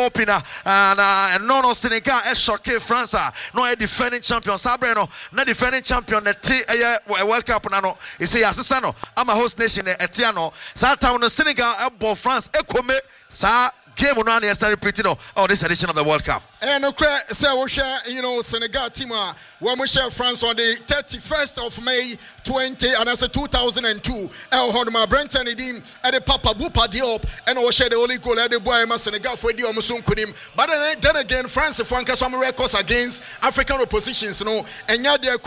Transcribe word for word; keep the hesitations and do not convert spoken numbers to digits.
opener and no no Senegal e shock France no e defending champion Sabre no na defending champion na ti e World Cup na no e say asesa no ama host nation e tia no sa time no Senegal e bo France e kome sa game no na start repeating on this edition of the World Cup. And okay, so we share, you know, Senegal team when we share France on the thirty-first of May twenty and that's two thousand two. El Honma Brenton Edim and the Papa Bupa Diop and we share the only goal at the boy Senegal for the Omusun Kudim. But then, then again, France Franca some records against African oppositions, you know, and yeah, they're